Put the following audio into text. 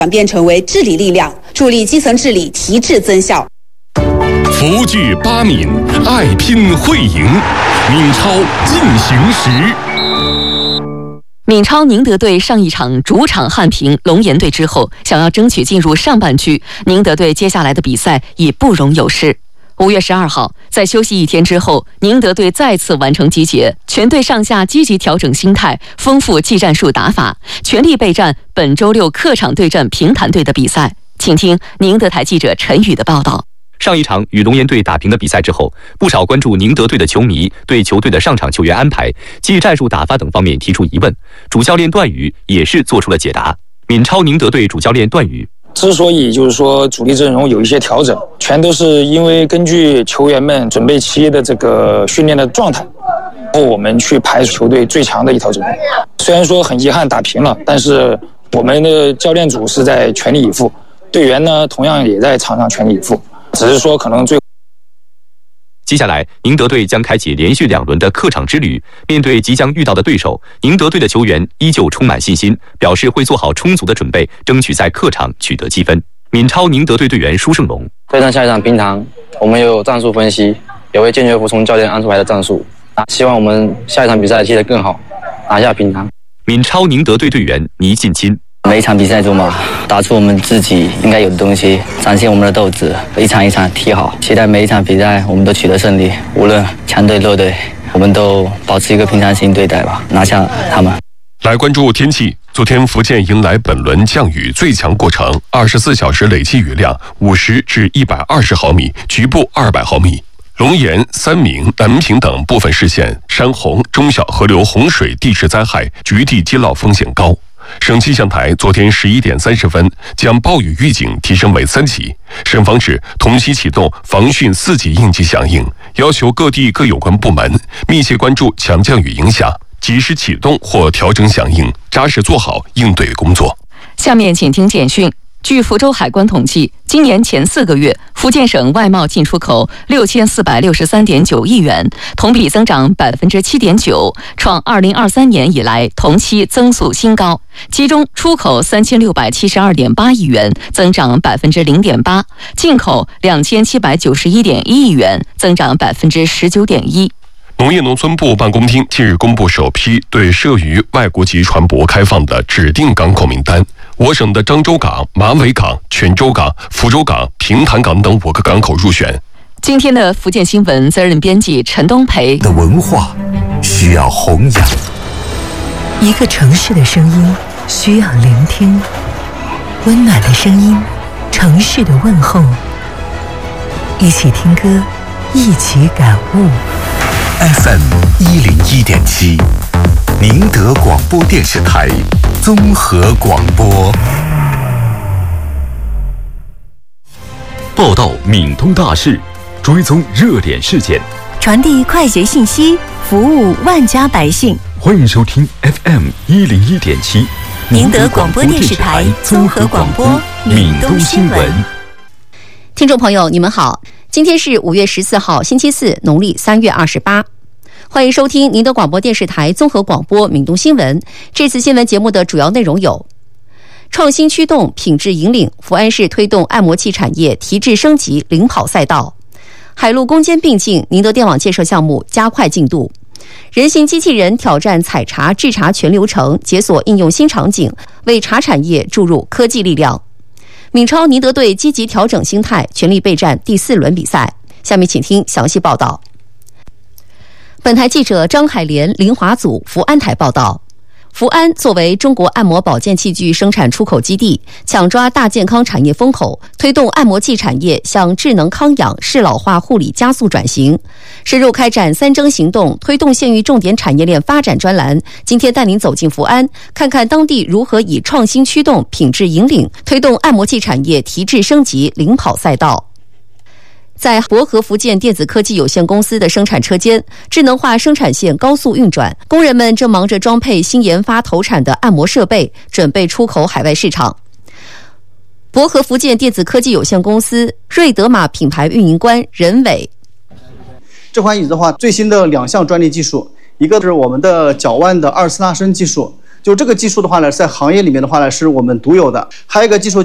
转变成为治理力量，助力基层治理提质增效。 福聚八闽，爱拼会赢，闽超进行时。 闽超宁德队上一场主场憾平龙岩队之后，想要争取进入上半区，宁德队接下来的比赛已不容有失。5月12号，在休息一天之后，宁德队再次完成集结，全队上下积极调整心态，丰富技战术打法，全力备战本周六客场对阵平潭队的比赛。请听宁德台记者陈宇的报道。 上一场与龙岩队打平的比赛之后，不少关注宁德队的球迷对球队的上场球员安排、技战术打法等方面提出疑问，主教练段宇也是做出了解答。闽超宁德队主教练段宇之所以就是说主力阵容有一些调整，全都是因为根据球员们准备期的这个训练的状态，我们去排球队最强的一套阵容。虽然说很遗憾打平了，但是我们的教练组是在全力以赴，队员呢同样也在场上全力以赴，只是说可能接下来，宁德队将开启连续2轮的客场之旅。面对即将遇到的对手，宁德队的球员依旧充满信心，表示会做好充足的准备，争取在客场取得积分。闽超宁德队队员舒胜龙对战下一场平潭，我们有战术分析，也会坚决服从教练安出来的战术。希望我们下一场比赛踢得更好，拿下平潭。 闽超宁德队队员倪进钦。 每一场比赛中嘛，打出我们自己应该有的东西，展现我们的斗志，一场一场踢好。期待每一场比赛我们都取得胜利，无论强队弱队，我们都保持一个平常心对待吧，拿下他们。 来关注天气。昨天福建迎来本轮降雨最强过程，24小时累计雨量50至120毫米，局部200毫米。龙岩、三明、南平等部分市县山洪、中小河流洪水地质灾害局地积涝风险高。省气象台昨天11点30分将暴雨预警提升为3级，省防指同期启动防汛4级应急响应，要求各地各有关部门密切关注强降雨影响，及时启动或调整响应，扎实做好应对工作。 下面请听简讯。据福州海关统计，今年前4个月，福建省外贸进出口6463.9亿元，同比增长7.9%，创2023年以来同期增速新高。其中，出口3672.8亿元，增长0.8%；进口2791.1亿元，增长19.1%。 农业农村部办公厅近日公布首批对涉于外国籍船舶开放的指定港口名单，我省的漳州港、马尾港、泉州港、福州港、平潭港等5个港口入选。 今天的福建新闻责任编辑陈东培的文化需要弘扬， 一个城市的声音需要聆听，温暖的声音，城市的问候，一起听歌，一起感悟。 FM 101.7，宁德广播电视台综合广播， 报道闽东大事，追踪热点事件， 传递快捷信息，服务万家百姓。 欢迎收听 FM 101.7， 宁德广播电视台综合广播闽东新闻。 听众朋友，你们好，今天是5月14号，星期四，农历3月28。欢迎收听宁德广播电视台综合广播闽东新闻。这次新闻节目的主要内容有：创新驱动，品质引领，福安市推动按摩器产业提质升级领跑赛道；海陆空间并进，宁德电网建设项目加快进度；人形机器人挑战采茶制茶全流程，解锁应用新场景，为茶产业注入科技力量。闽超宁德队积极调整心态，全力备战第4轮比赛。下面请听详细报道。本台记者张海莲、林华祖福安台报道。福安作为中国按摩保健器具生产出口基地，抢抓大健康产业风口，推动按摩器产业向智能康养、适老化护理加速转型，深入开展3征行动，推动县域重点产业链发展专栏。今天带您走进福安，看看当地如何以创新驱动、品质引领，推动按摩器产业提质升级领跑赛道。在博和福建电子科技有限公司的生产车间，智能化生产线高速运转，工人们正忙着装配新研发投产的按摩设备，准备出口海外市场。博和福建电子科技有限公司瑞德玛品牌运营官任伟： 这款椅子的话，最新的2项专利技术，一个是我们的脚腕的24拉伸技术， 就这个技术的话呢，在行业里面的话呢，是我们独有的。还有一个技术